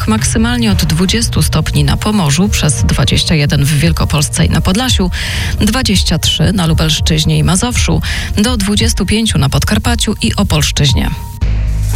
Górach, maksymalnie od 20 stopni na Pomorzu, przez 21 w Wielkopolsce i na Podlasiu, 23 na Lubelszczyźnie i Mazowszu, do 25 na Podkarpaciu i Opolszczyźnie.